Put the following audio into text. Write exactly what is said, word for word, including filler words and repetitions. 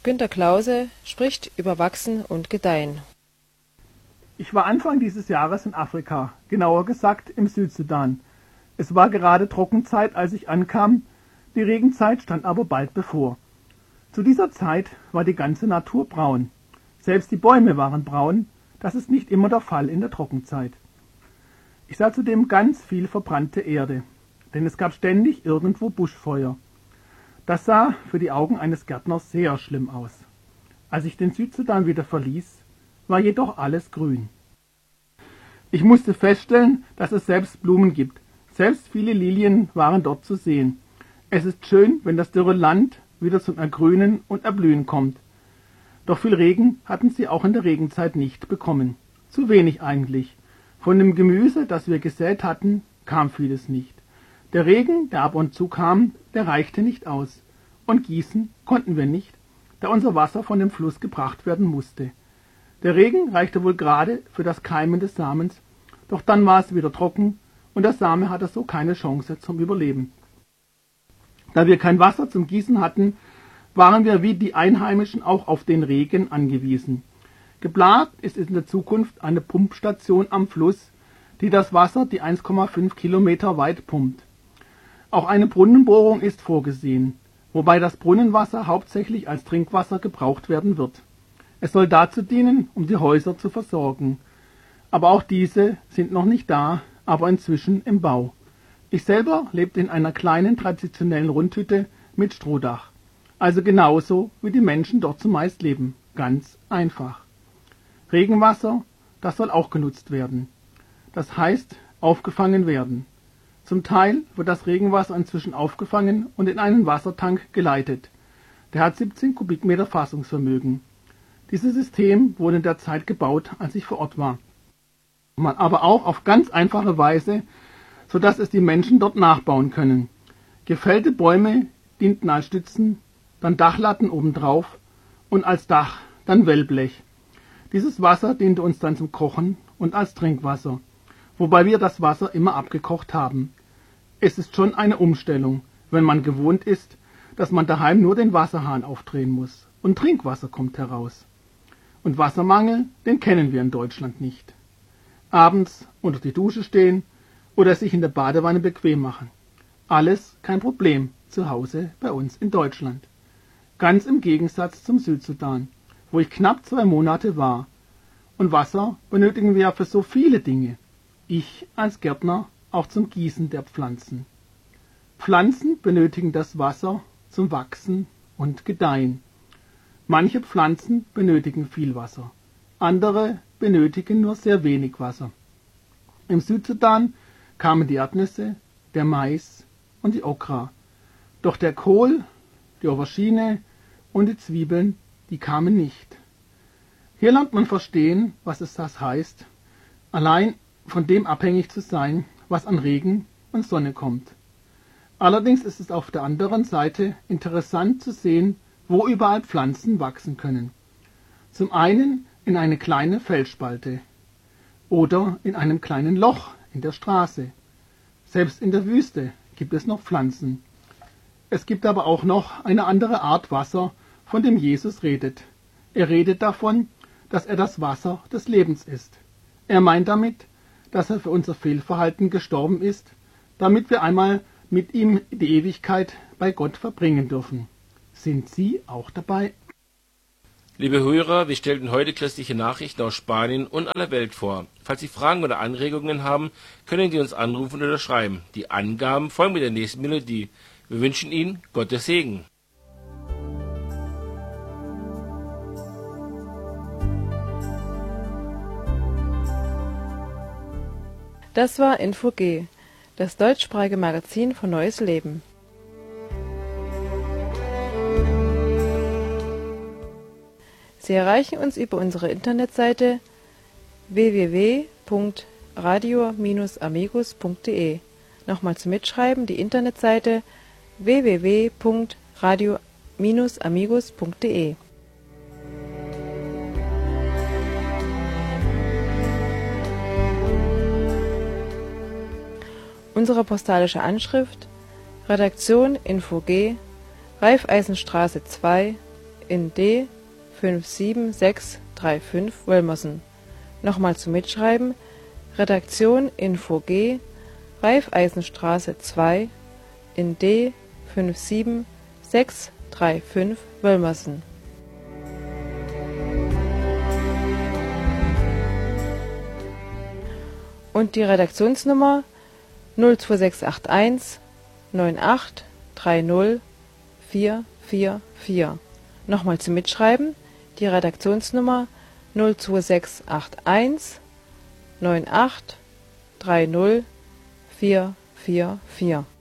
Günter Klause spricht über Wachsen und Gedeihen. Ich war Anfang dieses Jahres in Afrika, genauer gesagt im Südsudan. Es war gerade Trockenzeit, als ich ankam, die Regenzeit stand aber bald bevor. Zu dieser Zeit war die ganze Natur braun. Selbst die Bäume waren braun, das ist nicht immer der Fall in der Trockenzeit. Ich sah zudem ganz viel verbrannte Erde, denn es gab ständig irgendwo Buschfeuer. Das sah für die Augen eines Gärtners sehr schlimm aus. Als ich den Südsudan wieder verließ, war jedoch alles grün. Ich musste feststellen, dass es selbst Blumen gibt. Selbst viele Lilien waren dort zu sehen. Es ist schön, wenn das dürre Land wieder zum Ergrünen und Erblühen kommt. Doch viel Regen hatten sie auch in der Regenzeit nicht bekommen. Zu wenig eigentlich. Von dem Gemüse, das wir gesät hatten, kam vieles nicht. Der Regen, der ab und zu kam, der reichte nicht aus. Und gießen konnten wir nicht, da unser Wasser von dem Fluss gebracht werden musste. Der Regen reichte wohl gerade für das Keimen des Samens, doch dann war es wieder trocken und der Same hatte so keine Chance zum Überleben. Da wir kein Wasser zum Gießen hatten, waren wir wie die Einheimischen auch auf den Regen angewiesen. Geplant ist in der Zukunft eine Pumpstation am Fluss, die das Wasser die eins Komma fünf Kilometer weit pumpt. Auch eine Brunnenbohrung ist vorgesehen, wobei das Brunnenwasser hauptsächlich als Trinkwasser gebraucht werden wird. Es soll dazu dienen, um die Häuser zu versorgen. Aber auch diese sind noch nicht da, aber inzwischen im Bau. Ich selber lebte in einer kleinen traditionellen Rundhütte mit Strohdach. Also genauso, wie die Menschen dort zumeist leben. Ganz einfach. Regenwasser, das soll auch genutzt werden. Das heißt, aufgefangen werden. Zum Teil wird das Regenwasser inzwischen aufgefangen und in einen Wassertank geleitet. Der hat siebzehn Kubikmeter Fassungsvermögen. Dieses System wurde in der Zeit gebaut, als ich vor Ort war. Man aber auch auf ganz einfache Weise, sodass es die Menschen dort nachbauen können. Gefällte Bäume dienten als Stützen, dann Dachlatten obendrauf und als Dach dann Wellblech. Dieses Wasser diente uns dann zum Kochen und als Trinkwasser, wobei wir das Wasser immer abgekocht haben. Es ist schon eine Umstellung, wenn man gewohnt ist, dass man daheim nur den Wasserhahn aufdrehen muss und Trinkwasser kommt heraus. Und Wassermangel, den kennen wir in Deutschland nicht. Abends unter die Dusche stehen oder sich in der Badewanne bequem machen. Alles kein Problem zu Hause bei uns in Deutschland. Ganz im Gegensatz zum Südsudan, wo ich knapp zwei Monate war. Und Wasser benötigen wir ja für so viele Dinge. Ich als Gärtner auch zum Gießen der Pflanzen. Pflanzen benötigen das Wasser zum Wachsen und Gedeihen. Manche Pflanzen benötigen viel Wasser, andere benötigen nur sehr wenig Wasser. Im Südsudan kamen die Erdnüsse, der Mais und die Okra. Doch der Kohl, die Aubergine und die Zwiebeln, die kamen nicht. Hier lernt man verstehen, was es das heißt, allein von dem abhängig zu sein, was an Regen und Sonne kommt. Allerdings ist es auf der anderen Seite interessant zu sehen, wo überall Pflanzen wachsen können. Zum einen in eine kleine Felsspalte oder in einem kleinen Loch in der Straße. Selbst in der Wüste gibt es noch Pflanzen. Es gibt aber auch noch eine andere Art Wasser, von dem Jesus redet. Er redet davon, dass er das Wasser des Lebens ist. Er meint damit, dass er für unser Fehlverhalten gestorben ist, damit wir einmal mit ihm die Ewigkeit bei Gott verbringen dürfen. Sind Sie auch dabei? Liebe Hörer, wir stellten heute christliche Nachrichten aus Spanien und aller Welt vor. Falls Sie Fragen oder Anregungen haben, können Sie uns anrufen oder schreiben. Die Angaben folgen mit der nächsten Melodie. Wir wünschen Ihnen Gottes Segen. Das war Info G, das deutschsprachige Magazin von Neues Leben. Sie erreichen uns über unsere Internetseite w w w punkt radio Bindestrich amigos punkt de. Nochmal zum Mitschreiben die Internetseite w w w punkt radio Bindestrich amigos punkt de. Unsere postalische Anschrift: Redaktion Info G, Raiffeisenstraße zwei in D fünf sieben sechs drei fünf Wölmersen. Nochmal zum Mitschreiben: Redaktion Info G, Raiffeisenstraße zwei in D fünf sieben sechs drei fünf Wölmersen. Und die Redaktionsnummer null zwei sechs acht eins neun acht drei null vier vier vier. Nochmal zum Mitschreiben: die Redaktionsnummer null zwei sechs acht eins neun acht drei null vier vier vier.